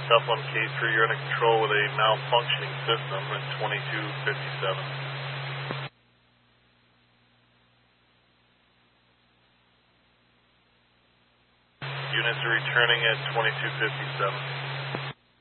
Tough one, K3, you're under control with a malfunctioning system at 2257. Units are returning at 2257.